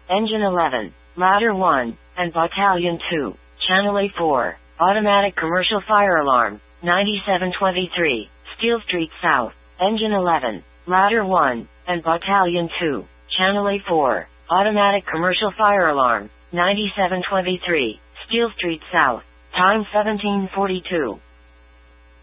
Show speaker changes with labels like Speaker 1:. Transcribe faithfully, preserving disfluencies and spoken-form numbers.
Speaker 1: Engine eleven, Ladder one, and Battalion two, Channel A four, Automatic Commercial Fire Alarm, ninety-seven twenty-three, Steel Street South, Engine eleven, Ladder one, and Battalion two, Channel A four, Automatic Commercial Fire Alarm, ninety-seven twenty-three, Steel Street South, time seventeen forty-two.